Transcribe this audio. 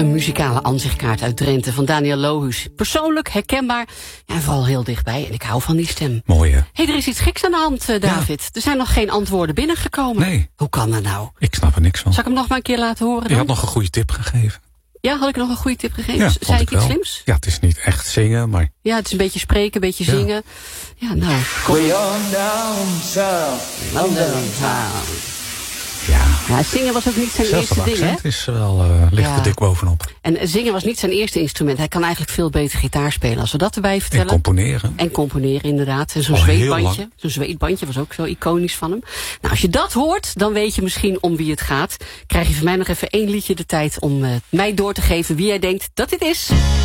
Een muzikale aanzichtkaart uit Drenthe van Daniel Lohuus. Persoonlijk, herkenbaar en vooral heel dichtbij. En ik hou van die stem. Mooi, hè? Hey, er is iets geks aan de hand, David. Ja. Er zijn nog geen antwoorden binnengekomen. Nee. Hoe kan dat nou? Ik snap er niks van. Zal ik hem nog maar een keer laten horen dan? Je had nog een goede tip gegeven. Ja, had ik nog een goede tip gegeven? Ja, zei ik iets slims? Ja, het is niet echt zingen, maar... Ja, het is een beetje spreken, een beetje zingen. Ja, nou, kom. We are downtown, London town. Ja, zingen was ook niet zijn Zelfs eerste dat ding, hè? accent is wel ligt er dik bovenop. En zingen was niet zijn eerste instrument. Hij kan eigenlijk veel beter gitaar spelen. Als we dat erbij vertellen. En componeren, inderdaad. En zo'n zweetbandje. Zo'n zweetbandje was ook zo iconisch van hem. Nou, als je dat hoort, dan weet je misschien om wie het gaat. Krijg je van mij nog even 1 liedje de tijd om mij door te geven wie jij denkt dat dit is.